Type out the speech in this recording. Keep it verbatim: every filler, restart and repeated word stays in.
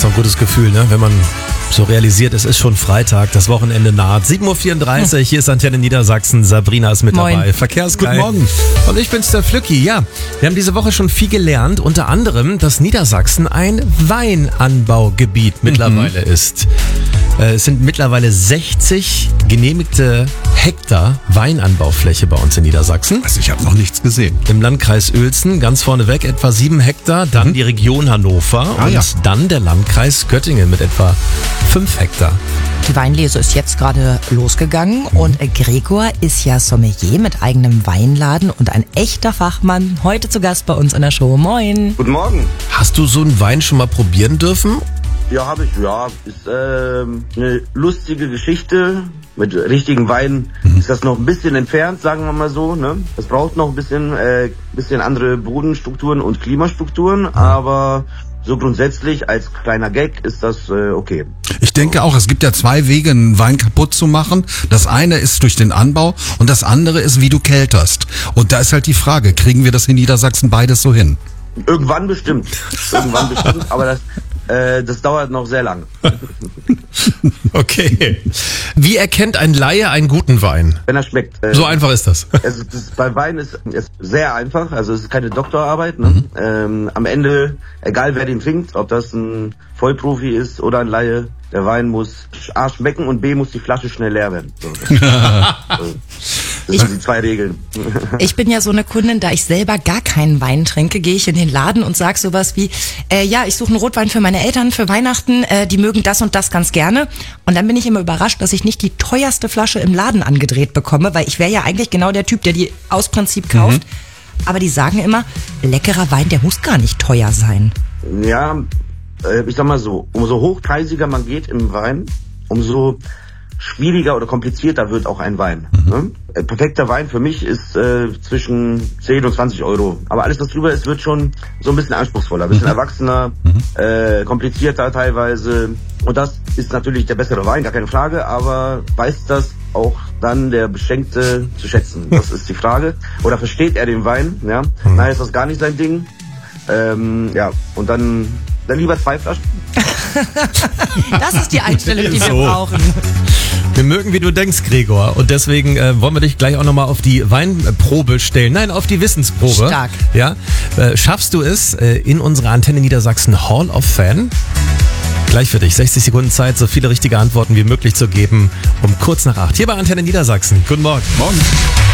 ist doch ein gutes Gefühl, ne? Wenn man so realisiert, es ist schon Freitag, das Wochenende naht. sieben Uhr vierunddreißig, hm. hier ist Antenne Niedersachsen, Sabrina ist mit Moin. dabei. Verkehrsgeil. Guten Morgen. Und ich bin's, der Flücki. Ja, wir haben diese Woche schon viel gelernt, unter anderem, dass Niedersachsen ein Weinanbaugebiet mittlerweile mhm. ist. Äh, es sind mittlerweile sechzig genehmigte Hektar Weinanbaufläche bei uns in Niedersachsen. Also ich habe noch nichts gesehen. Im Landkreis Uelzen ganz vorneweg etwa sieben Hektar, dann mhm. die Region Hannover ah, und ja. dann der Landkreis Göttingen mit etwa fünf Hektar. Die Weinlese ist jetzt gerade losgegangen mhm. und Gregor ist ja Sommelier mit eigenem Weinladen und ein echter Fachmann. Heute zu Gast bei uns in der Show. Moin. Guten Morgen. Hast du so einen Wein schon mal probieren dürfen? Ja, habe ich. Ja, ist ähm, eine lustige Geschichte. Mit richtigen Wein mhm. ist das noch ein bisschen entfernt, sagen wir mal so. Ne? Es braucht noch ein bisschen, äh, bisschen andere Bodenstrukturen und Klimastrukturen, mhm. aber so grundsätzlich als kleiner Gag ist das äh, okay. Ich denke auch, es gibt ja zwei Wege, einen Wein kaputt zu machen. Das eine ist durch den Anbau und das andere ist, wie du kelterst. Und da ist halt die Frage, kriegen wir das in Niedersachsen beides so hin? Irgendwann bestimmt. Irgendwann bestimmt, aber das... Das dauert noch sehr lang. Okay. Wie erkennt ein Laie einen guten Wein? Wenn er schmeckt. So einfach ist das. Es ist, das bei Wein ist es sehr einfach. Also es ist keine Doktorarbeit. Ne? Mhm. Ähm, am Ende, egal wer den trinkt, ob das ein Vollprofi ist oder ein Laie, der Wein muss A schmecken und B muss die Flasche schnell leer werden. So. Das sind die zwei Regeln. Ich bin ja so eine Kundin, da ich selber gar keinen Wein trinke, gehe ich in den Laden und sage sowas wie, äh, ja, ich suche einen Rotwein für meine Eltern für Weihnachten, äh, die mögen das und das ganz gerne. Und dann bin ich immer überrascht, dass ich nicht die teuerste Flasche im Laden angedreht bekomme, weil ich wäre ja eigentlich genau der Typ, der die aus Prinzip kauft. Mhm. Aber die sagen immer, leckerer Wein, der muss gar nicht teuer sein. Ja, äh, ich sag mal so, umso hochpreisiger man geht im Wein, umso schwieriger oder komplizierter wird auch ein Wein. Mhm. Ne? Äh, perfekter Wein für mich ist äh, zwischen zehn und zwanzig Euro. Aber alles, was drüber ist, wird schon so ein bisschen anspruchsvoller, ein bisschen mhm. erwachsener, mhm. äh, komplizierter teilweise. Und das ist natürlich der bessere Wein, gar keine Frage, aber weiß das auch dann der Beschenkte zu schätzen? Das ist die Frage. Oder versteht er den Wein? Ja? Mhm. Nein, ist das gar nicht sein Ding. Ähm, ja, und dann, dann lieber zwei Flaschen. Das ist die Einstellung, die wir so. brauchen. Wir mögen, wie du denkst, Gregor. Und deswegen äh, wollen wir dich gleich auch nochmal auf die Weinprobe stellen. Nein, auf die Wissensprobe. Stark. Ja? Äh, schaffst du es äh, in unserer Antenne Niedersachsen Hall of Fame? Gleich für dich. sechzig Sekunden Zeit, so viele richtige Antworten wie möglich zu geben, um kurz nach acht. Hier bei Antenne Niedersachsen. Guten Morgen. Morgen.